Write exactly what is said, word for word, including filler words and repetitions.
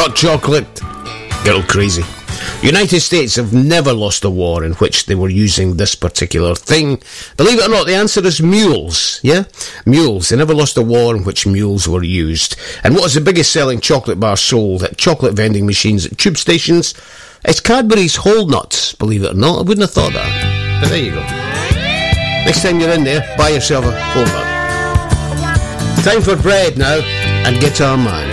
Hot chocolate, girl crazy. United States have never lost a war in which they were using this particular thing. Believe it or not, the answer is mules, yeah? Mules. They never lost a war in which mules were used. And what is the biggest selling chocolate bar sold at chocolate vending machines at tube stations? It's Cadbury's Whole Nuts, believe it or not. I wouldn't have thought that. But there you go. Next time you're in there, buy yourself a Whole Nut. Time for bread now, and Guitar Man.